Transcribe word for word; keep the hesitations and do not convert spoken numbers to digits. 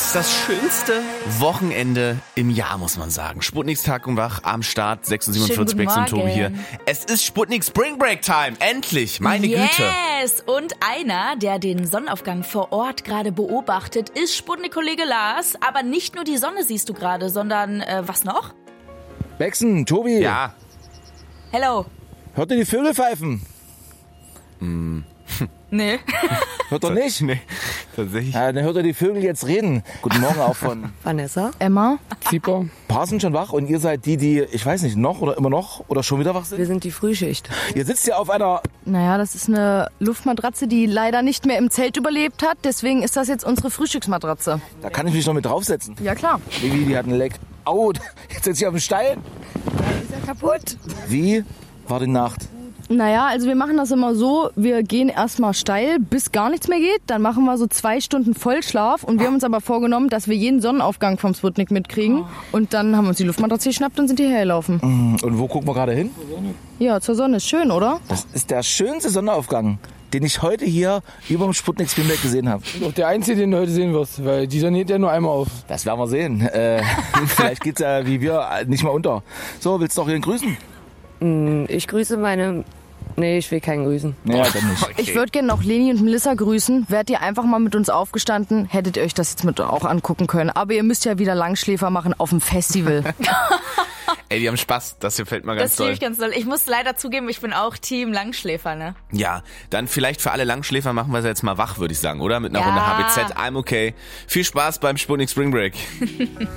ist das schönste Wochenende im Jahr, muss man sagen. Sputniks Tag und Wach am Start, sechs Uhr siebenundvierzig, Bex und Tobi hier. Es ist Sputnik Spring Break Time, endlich, meine yes. Güte. Yes, und einer, der den Sonnenaufgang vor Ort gerade beobachtet, ist Sputnik-Kollege Lars. Aber nicht nur die Sonne siehst du gerade, sondern äh, was noch? Bexen, Tobi. Ja. Hello. Hört ihr die Vögel pfeifen? Mm. Nee. Hört ihr nicht? Nee, tatsächlich. Ja, dann hört ihr die Vögel jetzt reden. Guten Morgen auch von Vanessa, Emma, Zieper. Paar sind schon wach und ihr seid die, die, ich weiß nicht, noch oder immer noch oder schon wieder wach sind? Wir sind die Frühschicht. Ihr sitzt ja auf einer... naja, das ist eine Luftmatratze, die leider nicht mehr im Zelt überlebt hat. Deswegen ist das jetzt unsere Frühstücksmatratze. Da kann ich mich noch mit draufsetzen. Ja, klar. Wie, die hat einen Leck. Au, jetzt sitze ich auf dem Stein. Ist ja kaputt. Wie war die Nacht? Naja, also wir machen das immer so, wir gehen erstmal steil, bis gar nichts mehr geht. Dann machen wir so zwei Stunden Vollschlaf. Und wir haben uns aber vorgenommen, dass wir jeden Sonnenaufgang vom Sputnik mitkriegen. Und dann haben wir uns die Luftmatratze geschnappt und sind hierher gelaufen. Und wo gucken wir gerade hin? Ja, zur Sonne. Ist schön, oder? Das ist der schönste Sonnenaufgang, den ich heute hier über dem Sputnik Spring Break gesehen habe. Auch der einzige, den du heute sehen wirst, weil die Sonne geht ja nur einmal auf. Das werden wir sehen. Äh, vielleicht geht's ja wie wir nicht mal unter. So, willst du noch jeden grüßen? Ich grüße meine... Nee, ich will keinen grüßen. Naja, dann nicht. Okay. Ich würde gerne noch Leni und Melissa grüßen. Wärt ihr einfach mal mit uns aufgestanden, hättet ihr euch das jetzt mit auch angucken können. Aber ihr müsst ja wieder Langschläfer machen auf dem Festival. Ey, die haben Spaß, das gefällt mir ganz Das toll. liebe ich ganz doll. Ich muss leider zugeben, ich bin auch Team Langschläfer, ne? Ja, dann vielleicht für alle Langschläfer machen wir sie jetzt mal wach, würde ich sagen, oder? Mit einer Ja. Runde H B Z, I'm okay. Viel Spaß beim Sputnik Spring Break.